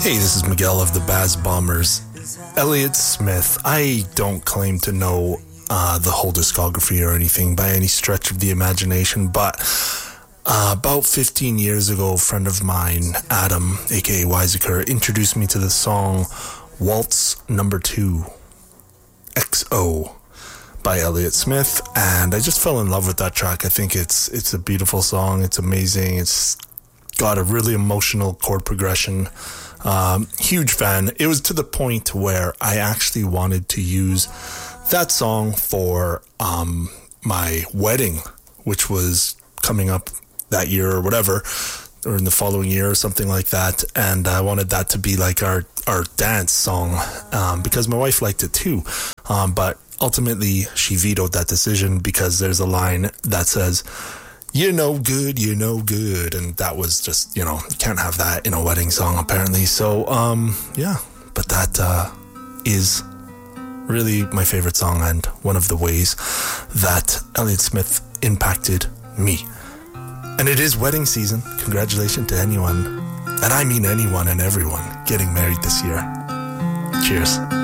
Hey, this is Miguel of the Baz Bombers. Elliott Smith, I don't claim to know the whole discography or anything by any stretch of the imagination, but about 15 years ago, a friend of mine, Adam, aka Weiseker, introduced me to the song Waltz Number 2, XO, by Elliott Smith, and I just fell in love with that track. I think it's a beautiful song. It's amazing. It's got a really emotional chord progression. Huge fan. It was to the point where I actually wanted to use that song for my wedding, which was coming up that year or whatever, or in the following year or something like that. And I wanted that to be like our dance song, because my wife liked it too. But ultimately she vetoed that decision because there's a line that says, "You're no good, you're no good." And that was just, you can't have that in a wedding song apparently. So, yeah, but that is really my favorite song and one of the ways that Elliott Smith impacted me. And it is wedding season. Congratulations to anyone, and I mean anyone and everyone, getting married this year. Cheers.